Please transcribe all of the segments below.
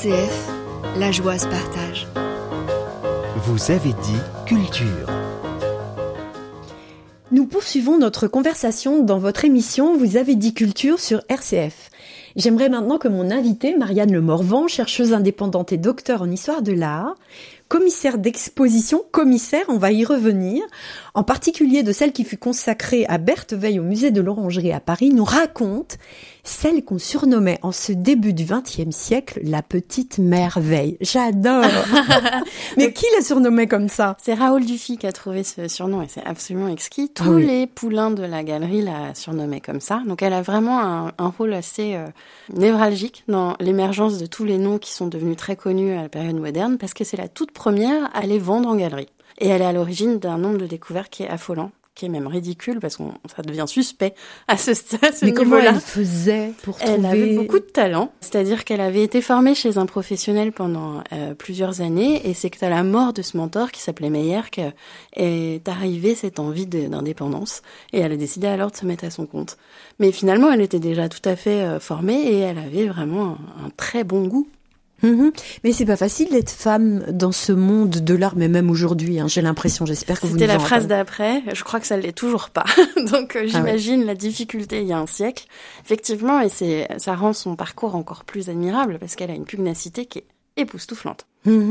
RCF, la joie se partage. Vous avez dit culture. Nous poursuivons notre conversation dans votre émission Vous avez dit culture sur RCF. J'aimerais maintenant que mon invitée, Marianne Le Morvan, chercheuse indépendante et docteur en histoire de l'art, commissaire d'exposition, on va y revenir, en particulier de celle qui fut consacrée à Berthe Veil au musée de l'Orangerie à Paris, nous raconte celle qu'on surnommait en ce début du XXe siècle la petite mère Veil. J'adore. Mais qui la surnommait comme ça? C'est Raoul Dufy qui a trouvé ce surnom et c'est absolument exquis. Tous les poulains de la galerie la surnommaient comme ça. Donc elle a vraiment un rôle assez névralgique dans l'émergence de tous les noms qui sont devenus très connus à la période moderne parce que c'est la toute première à les vendre en galerie. Et elle est à l'origine d'un nombre de découvertes qui est affolant, qui est même ridicule parce que ça devient suspect à ce Mais niveau-là. comment elle faisait pour trouver... Elle avait beaucoup de talent, c'est-à-dire qu'elle avait été formée chez un professionnel pendant plusieurs années et c'est à la mort de ce mentor qui s'appelait Meyer qu'est arrivée cette envie d'indépendance et elle a décidé alors de se mettre à son compte. Mais finalement, elle était déjà tout à fait formée et elle avait vraiment un très bon goût. Mais c'est pas facile d'être femme dans ce monde de l'art, mais même aujourd'hui, j'ai l'impression, j'espère que vous nous en C'était la phrase rappelez. d'après, je crois que ça l'est toujours pas. Donc j'imagine la difficulté il y a un siècle. Effectivement, et ça rend son parcours encore plus admirable parce qu'elle a une pugnacité qui est époustouflante.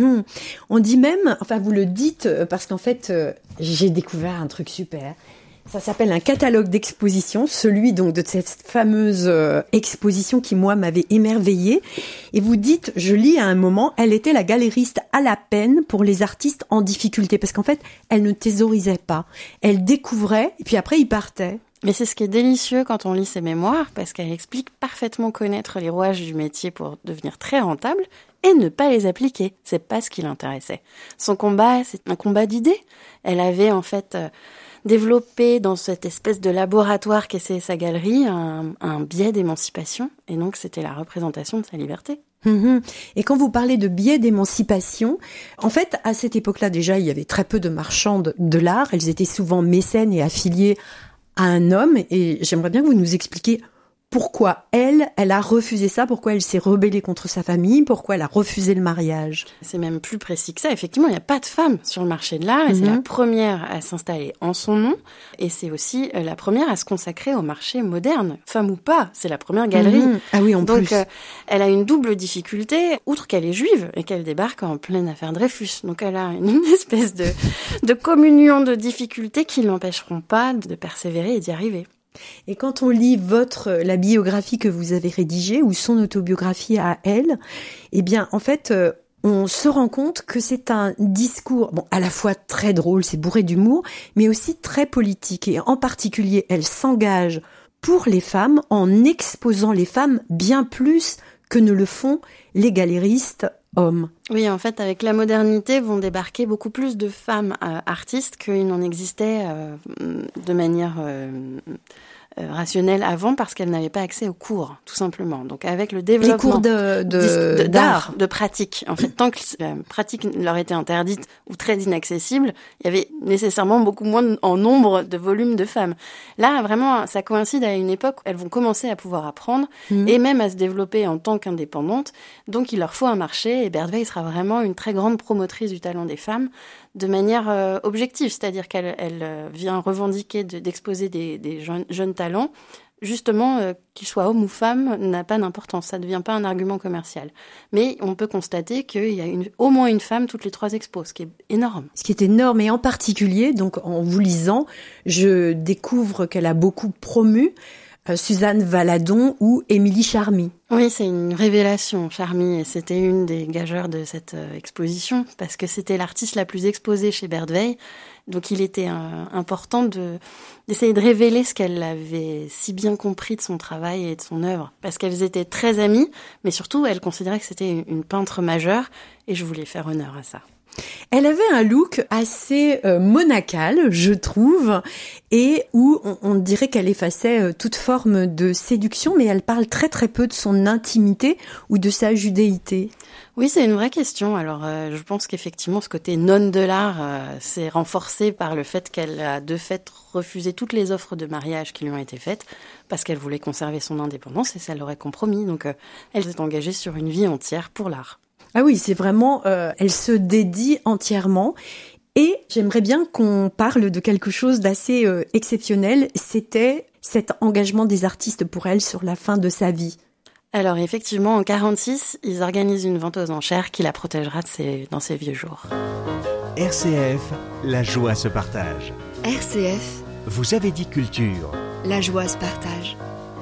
On dit même, enfin vous le dites, parce qu'en fait, j'ai découvert un truc super. Ça s'appelle un catalogue d'exposition, celui donc de cette fameuse exposition qui, moi, m'avait émerveillée. Et vous dites, je lis à un moment, elle était la galériste à la peine pour les artistes en difficulté. Parce qu'en fait, elle ne thésaurisait pas. Elle découvrait, et puis après, il partait. Mais c'est ce qui est délicieux quand on lit ses mémoires, parce qu'elle explique parfaitement connaître les rouages du métier pour devenir très rentable et ne pas les appliquer. C'est pas ce qui l'intéressait. Son combat, c'est un combat d'idées. Elle avait en fait... développé dans cette espèce de laboratoire qu'est sa galerie un biais d'émancipation. Et donc, c'était la représentation de sa liberté. Et quand vous parlez de biais d'émancipation, en fait, à cette époque-là, déjà, il y avait très peu de marchandes de l'art. Elles étaient souvent mécènes et affiliées à un homme. Et j'aimerais bien que vous nous expliquiez pourquoi elle a refusé ça, pourquoi elle s'est rebellée contre sa famille, pourquoi elle a refusé le mariage. C'est même plus précis que ça. Effectivement, il n'y a pas de femme sur le marché de l'art et c'est la première à s'installer en son nom et c'est aussi la première à se consacrer au marché moderne. Femme ou pas, c'est la première galerie. Ah oui, en plus. Donc, elle a une double difficulté, outre qu'elle est juive et qu'elle débarque en pleine affaire Dreyfus. Donc, elle a une espèce de communion de difficultés qui ne l'empêcheront pas de persévérer et d'y arriver. Et quand on lit la biographie que vous avez rédigée ou son autobiographie à elle, eh bien, en fait, on se rend compte que c'est un discours, à la fois très drôle, c'est bourré d'humour, mais aussi très politique. Et en particulier, elle s'engage pour les femmes en exposant les femmes bien plus que ne le font les galéristes hommes. Oui, en fait, avec la modernité, vont débarquer beaucoup plus de femmes artistes qu'il n'en existait de manière rationnelle avant parce qu'elles n'avaient pas accès aux cours, tout simplement. Donc, avec le développement d'art, de pratique. En fait, tant que la pratique leur était interdite ou très inaccessible, il y avait nécessairement beaucoup moins en nombre de volumes de femmes. Là, vraiment, ça coïncide à une époque où elles vont commencer à pouvoir apprendre et même à se développer en tant qu'indépendantes. Donc, il leur faut un marché et Berthe Veil sera vraiment une très grande promotrice du talent des femmes de manière objective, c'est-à-dire qu'elle vient revendiquer d'exposer des jeunes talents, justement, qu'ils soient hommes ou femmes, n'a pas d'importance, ça ne devient pas un argument commercial. Mais on peut constater qu'il y a au moins une femme toutes les 3 expos, ce qui est énorme. Ce qui est énorme, et en particulier, donc en vous lisant, je découvre qu'elle a beaucoup promu Suzanne Valadon ou Émilie Charmy. Oui, c'est une révélation, Charmy, et c'était une des gageurs de cette exposition, parce que c'était l'artiste la plus exposée chez Berthe Veil, donc il était important d'essayer de révéler ce qu'elle avait si bien compris de son travail et de son œuvre, parce qu'elles étaient très amies, mais surtout, elle considérait que c'était une peintre majeure, et je voulais faire honneur à ça. Elle avait un look assez monacal, je trouve, et où on dirait qu'elle effaçait toute forme de séduction, mais elle parle très très peu de son intimité ou de sa judéité. Oui, c'est une vraie question. Alors, je pense qu'effectivement, ce côté nonne de l'art s'est renforcé par le fait qu'elle a de fait refusé toutes les offres de mariage qui lui ont été faites parce qu'elle voulait conserver son indépendance et ça l'aurait compromis. Donc, elle s'est engagée sur une vie entière pour l'art. Ah oui, c'est vraiment, elle se dédie entièrement. Et j'aimerais bien qu'on parle de quelque chose d'assez exceptionnel. C'était cet engagement des artistes pour elle sur la fin de sa vie. Alors effectivement, en 1946, ils organisent une vente aux enchères qui la protégera dans ses vieux jours. RCF, la joie se partage. RCF, vous avez dit culture. La joie se partage.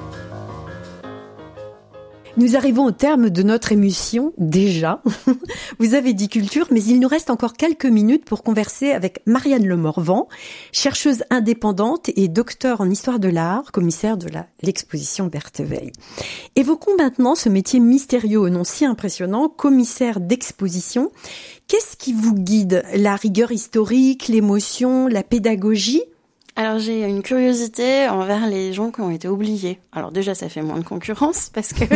Nous arrivons au terme de notre émission, déjà. Vous avez dit culture, mais il nous reste encore quelques minutes pour converser avec Marianne Le Morvan, chercheuse indépendante et docteure en histoire de l'art, commissaire de l'exposition Berthe Veil. Évoquons maintenant ce métier mystérieux au nom si impressionnant, commissaire d'exposition. Qu'est-ce qui vous guide? La rigueur historique, l'émotion, la pédagogie? Alors j'ai une curiosité envers les gens qui ont été oubliés. Alors déjà ça fait moins de concurrence parce que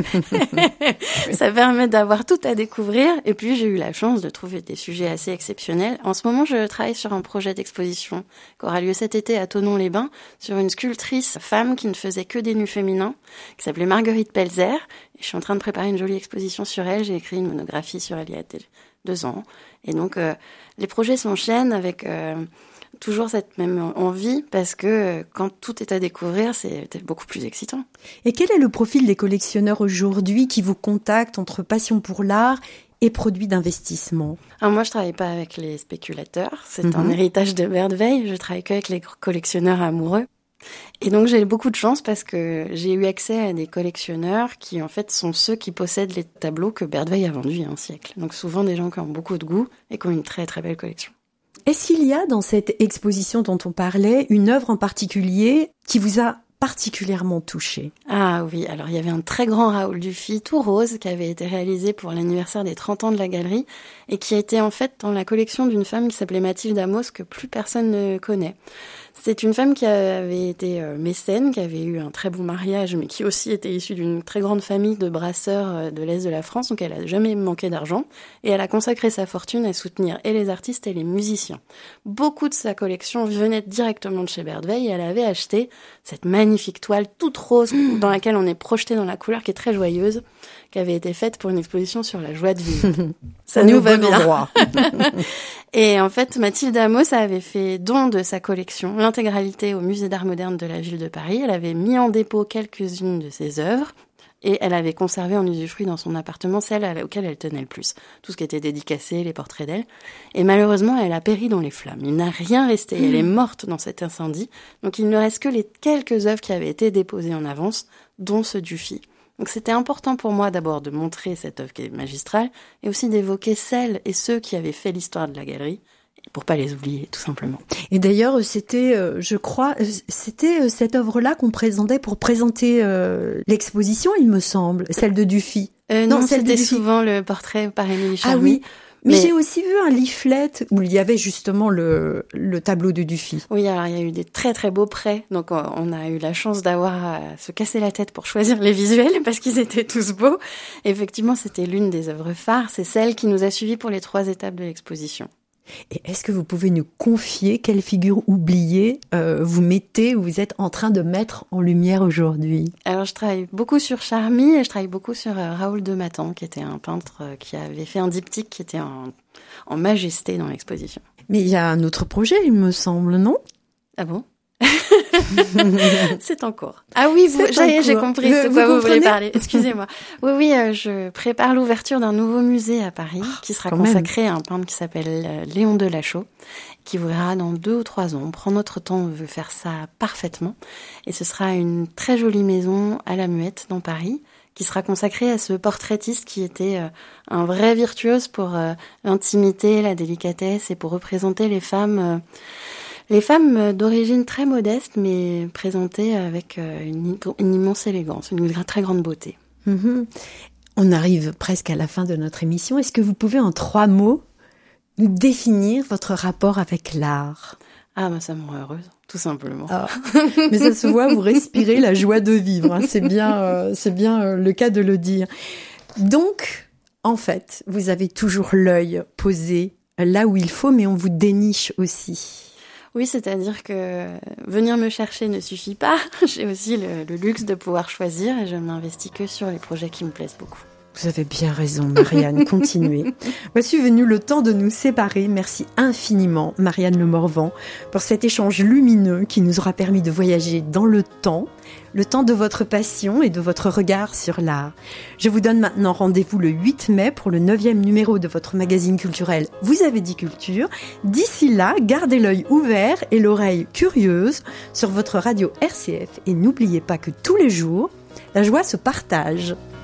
ça permet d'avoir tout à découvrir. Et puis j'ai eu la chance de trouver des sujets assez exceptionnels. En ce moment je travaille sur un projet d'exposition qui aura lieu cet été à Thonon-les-Bains sur une sculptrice femme qui ne faisait que des nus féminins, qui s'appelait Marguerite Pelzer. Et je suis en train de préparer une jolie exposition sur elle. J'ai écrit une monographie sur elle il y a 2 ans. Et donc les projets s'enchaînent avec... toujours cette même envie parce que quand tout est à découvrir, c'est beaucoup plus excitant. Et quel est le profil des collectionneurs aujourd'hui qui vous contactent entre passion pour l'art et produits d'investissement? Alors moi, je travaille pas avec les spéculateurs. C'est un héritage de Berthe Veil. Je travaille qu'avec les collectionneurs amoureux. Et donc j'ai beaucoup de chance parce que j'ai eu accès à des collectionneurs qui en fait sont ceux qui possèdent les tableaux que Berthe Veil a vendus il y a un siècle. Donc souvent des gens qui ont beaucoup de goût et qui ont une très très belle collection. Est-ce qu'il y a dans cette exposition dont on parlait une œuvre en particulier qui vous a particulièrement touché? Ah oui, alors il y avait un très grand Raoul Dufy tout rose qui avait été réalisé pour l'anniversaire des 30 ans de la galerie et qui a été en fait dans la collection d'une femme qui s'appelait Mathilde Amos que plus personne ne connaît. C'est une femme qui avait été mécène, qui avait eu un très bon mariage, mais qui aussi était issue d'une très grande famille de brasseurs de l'Est de la France, donc elle a jamais manqué d'argent, et elle a consacré sa fortune à soutenir et les artistes et les musiciens. Beaucoup de sa collection venait directement de chez Berthe Veil, et elle avait acheté cette magnifique toile toute rose, dans laquelle on est projeté dans la couleur, qui est très joyeuse, qui avait été faite pour une exposition sur la joie de vivre. Ça nous va bien. Et en fait, Mathilde Amos avait fait don de sa collection, l'intégralité au Musée d'Art moderne de la ville de Paris. Elle avait mis en dépôt quelques-unes de ses œuvres et elle avait conservé en usufruit dans son appartement celles auxquelles elle tenait le plus. Tout ce qui était dédicacé, les portraits d'elle. Et malheureusement, elle a péri dans les flammes. Il n'a rien resté. Elle est morte dans cet incendie. Donc il ne reste que les quelques œuvres qui avaient été déposées en avance, dont ce Dufy. Donc c'était important pour moi d'abord de montrer cette œuvre qui est magistrale et aussi d'évoquer celles et ceux qui avaient fait l'histoire de la galerie pour pas les oublier tout simplement. Et d'ailleurs c'était, je crois, c'était cette œuvre-là qu'on présentait pour présenter l'exposition, il me semble, celle de Dufy. Non, c'était souvent le portrait par Émilie Charmy. Ah oui. Mais j'ai aussi vu un leaflet où il y avait justement le tableau de Dufy. Oui, alors il y a eu des très très beaux prêts. Donc on a eu la chance d'avoir à se casser la tête pour choisir les visuels parce qu'ils étaient tous beaux. Effectivement, c'était l'une des œuvres phares. C'est celle qui nous a suivis pour les 3 étapes de l'exposition. Et est-ce que vous pouvez nous confier quelle figure oubliée vous mettez ou vous êtes en train de mettre en lumière aujourd'hui? Alors je travaille beaucoup sur Charmy et je travaille beaucoup sur Raoul de Mathan, qui était un peintre qui avait fait un diptyque qui était en majesté dans l'exposition. Mais il y a un autre projet, il me semble, non? Ah bon? C'est en cours. Ah oui, j'ai compris de quoi vous voulez parler. Excusez-moi. Oui, je prépare l'ouverture d'un nouveau musée à Paris qui sera consacré à un peintre qui s'appelle Léon Delachaux, qui ouvrira dans 2 ou 3 ans. On prend notre temps, on veut faire ça parfaitement. Et ce sera une très jolie maison à la Muette dans Paris, qui sera consacrée à ce portraitiste qui était un vrai virtuose pour l'intimité, la délicatesse et pour représenter les femmes d'origine très modeste, mais présentées avec une immense élégance, une très grande beauté. On arrive presque à la fin de notre émission. Est-ce que vous pouvez, en 3 mots, nous définir votre rapport avec l'art? Ah, ça me rend heureuse, tout simplement. Ah, mais ça se voit, vous respirez la joie de vivre, hein. C'est bien le cas de le dire. Donc, en fait, vous avez toujours l'œil posé là où il faut, mais on vous déniche aussi. Oui, c'est-à-dire que venir me chercher ne suffit pas. J'ai aussi le luxe de pouvoir choisir et je ne m'investis que sur les projets qui me plaisent beaucoup. Vous avez bien raison, Marianne, continuez. Voici venu le temps de nous séparer. Merci infiniment, Marianne Le Morvan, pour cet échange lumineux qui nous aura permis de voyager dans le temps de votre passion et de votre regard sur l'art. Je vous donne maintenant rendez-vous le 8 mai pour le 9e numéro de votre magazine culturel Vous avez dit culture. D'ici là, gardez l'œil ouvert et l'oreille curieuse sur votre radio RCF et n'oubliez pas que tous les jours, la joie se partage.